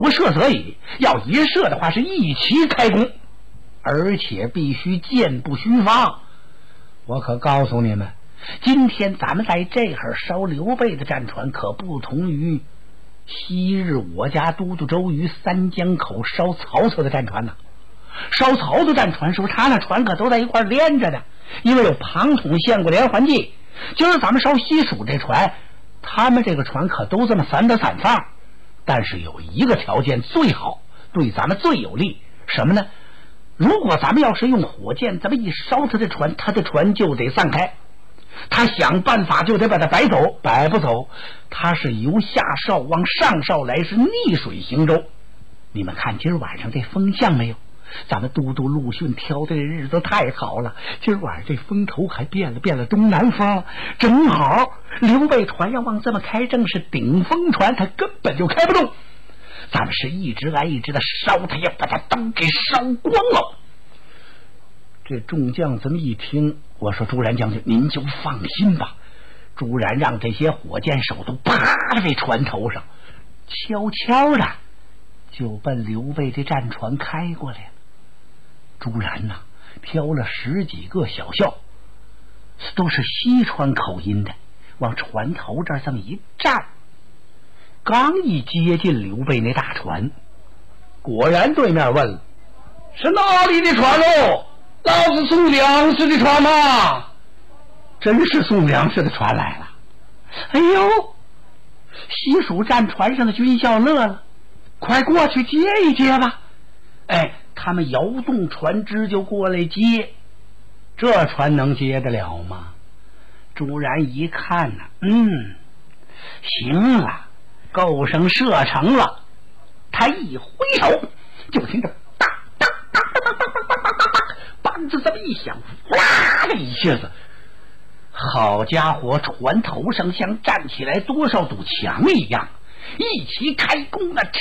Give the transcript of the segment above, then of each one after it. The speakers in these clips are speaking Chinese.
不射则已，要一射的话是一齐开弓，而且必须箭不虚发。我可告诉你们，今天咱们在这儿烧刘备的战船，可不同于昔日我家都督周瑜三江口烧曹操的战船呢。烧曹操战船是不是他那船可都在一块连着的？因为有庞统献过连环计。今儿咱们烧西蜀这船，他们这个船可都这么散的散放。但是有一个条件最好，对咱们最有利，什么呢？如果咱们要是用火箭这么一烧他的船，他的船就得散开，他想办法就得把他摆走，摆不走，他是由下哨往上哨来，是逆水行舟。你们看今儿晚上这风向没有？咱们都督陆逊挑的日子太好了，今儿晚上这风头还变了东南风，正好刘备船要往这么开，正是顶风船，他根本就开不动。咱们是一直来一直的烧，他要把他都给烧光了。这众将这么一听，我说朱然将军您就放心吧。朱然让这些火箭手都趴在这船头上，悄悄的就奔刘备这战船开过来了。朱然呐，挑了10几个小校，都是西川口音的，往船头这儿这么一站，刚一接近刘备那大船，果然对面问了：“是哪里的船喽？老子送粮食的船吗？”真是送粮食的船来了。哎呦，西蜀战船上的军校乐了，快过去接一接吧。哎，他们摇动船只就过来接，这船能接得了吗？朱然一看呢，行了，够上射程了。他一挥手，就听着哒哒哒哒哒哒哒哒哒哒，梆子这么一响，哗的一下子，好家伙，船头上像站起来多少堵墙一样，一齐开弓了。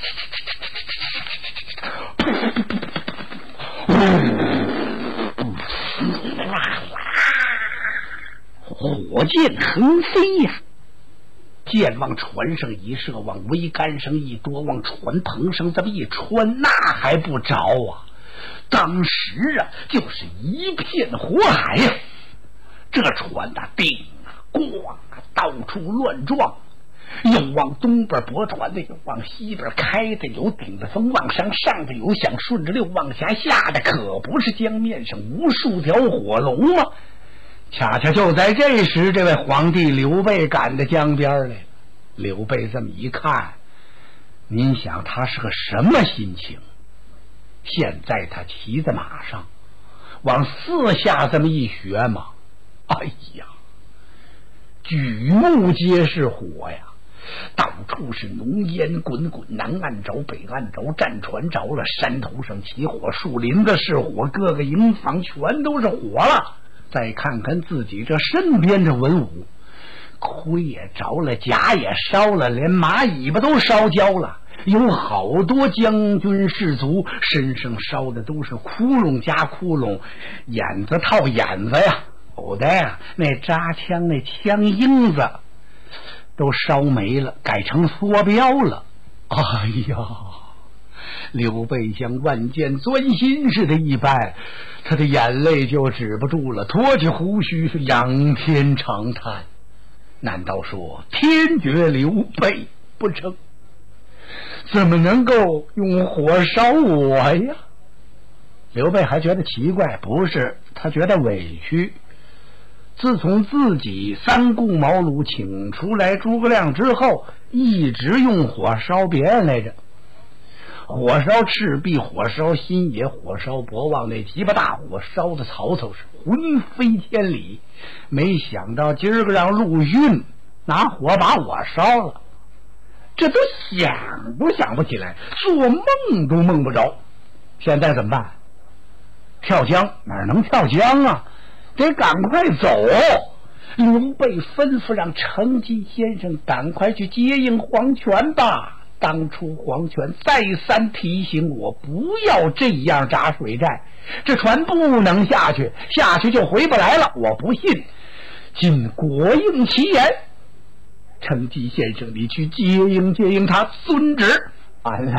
火箭横飞呀，箭往船上一射，往桅杆上一多，往船棚上这么一穿，那还不着啊！当时啊，就是一片火海呀！这船呐，顶啊，咣啊，到处乱撞。有往东边驳船的，有往西边开的，有顶着风往上上的，有想顺着溜往下下的，可不是江面上无数条火龙吗？恰恰就在这时，这位皇帝刘备赶到江边来了。刘备这么一看，您想他是个什么心情？现在他骑在马上往四下这么一学嘛，哎呀，举目皆是火呀，到处是浓烟滚滚，南岸着北岸着，战船着了，山头上起火，树林子是火，各个营房全都是火了。再看看自己这身边的文武，盔也着了，甲也烧了，连马尾巴都烧焦了。有好多将军士卒身上烧的都是窟窿加窟窿，眼子套眼子呀，有的呀那扎枪那枪缨子都烧没了，改成缩标了。哎呀，刘备像万箭钻心似的一般，他的眼泪就止不住了，托起胡须是仰天长叹。难道说天绝刘备不成？怎么能够用火烧我呀？刘备还觉得奇怪，不是，他觉得委屈。自从自己三顾茅庐请出来诸葛亮之后，一直用火烧别人来着。火烧赤壁，火烧新野，火烧博望，那几把大火烧的曹操是魂飞天理。没想到今儿个让陆逊拿火把我烧了，这都想都想不起来，做梦都梦不着。现在怎么办？跳江？哪能跳江啊？得赶快走。刘备吩咐让程基先生赶快去接应黄泉吧。当初黄泉再三提醒我不要这样扎水寨，这船不能下去，下去就回不来了。我不信，今果应其言。程基先生，你去接应接应他，遵旨。 俺